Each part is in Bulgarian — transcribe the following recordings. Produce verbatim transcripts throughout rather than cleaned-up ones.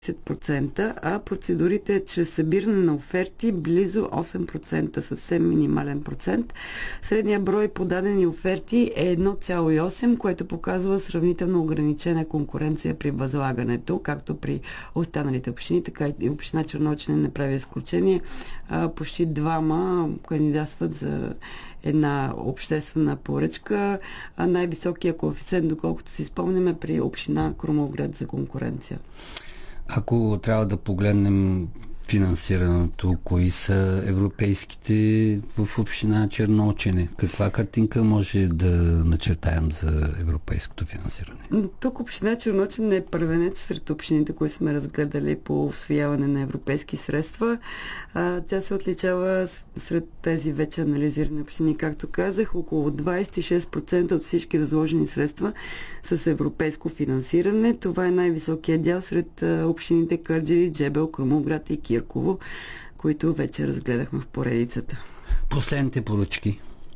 десет процента, а процедурите чрез събиране на оферти близо осем процента, съвсем минимален процент. Средният брой подадени оферти е едно цяло и осем, което показва сравнително ограничена конкуренция при възлагането, както при останалите общини, така и община Черноочене не прави изключение. Почти двама кандидатстват за една обществена поръчка. Най-високия коефициент, доколкото си спомняме, при община Крумовград за конкуренция. Ако трябва да погледнем финансирането, кои са европейските в община Черноочене? Каква картинка може да начертаем за европейското финансиране? Тук община Черноочене е първенец сред общините, които сме разгледали по усвояване на европейски средства. А, тя се отличава сред тези вече анализирани общини. Както казах, около двадесет и шест процента от всички възложени средства с европейско финансиране. Това е най-високият дял сред общините Кърджали, Джебел, Крумовград и Кирково, които вече разгледахме в поредицата. Последните поръчки?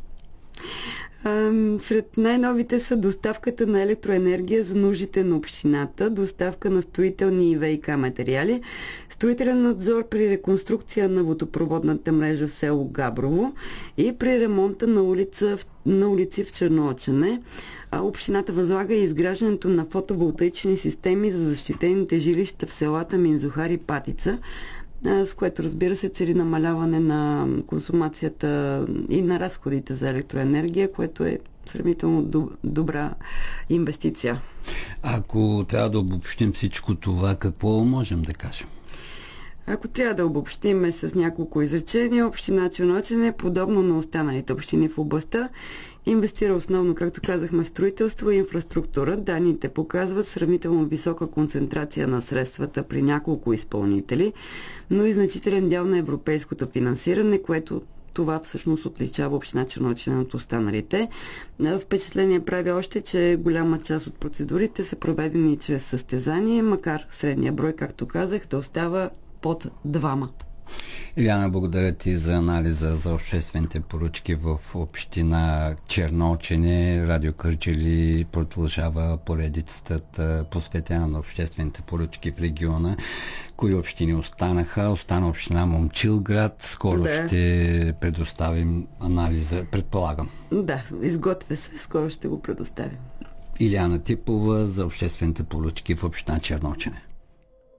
Сред най-новите са доставката на електроенергия за нуждите на общината, доставка на строителни и ВиК материали, строителен надзор при реконструкция на водопроводната мрежа в село Габрово и при ремонта на, улица, на улици в Черноочене. Общината възлага и изграждането на фотоволтаични системи за защитените жилища в селата Минзухар и Патица, с което, разбира се, цели намаляване на консумацията и на разходите за електроенергия, което е сравнително добра инвестиция. Ако трябва да обобщим всичко това, какво можем да кажем? Ако трябва да обобщиме с няколко изречения, община Черноочене, подобно на останалите общини в областта, инвестира основно, както казахме, в строителство и инфраструктура. Данните показват сравнително висока концентрация на средствата при няколко изпълнители, но и значителен дял на европейското финансиране, което това всъщност отличава община Черноочене от останалите. Впечатление прави още, че голяма част от процедурите са проведени чрез състезание, макар средния брой, както казах, да остава под двама. Илияна, благодаря ти за анализа за обществените поръчки в община Черноочене. Радио Кърджали продължава поредицата, посветена на обществените поръчки в региона. Кои общини останаха? Остана община Момчилград. Скоро да. ще предоставим анализа, предполагам. Да, изготвя се. Скоро ще го предоставим. Илияна Типова за обществените поръчки в община Черноочене.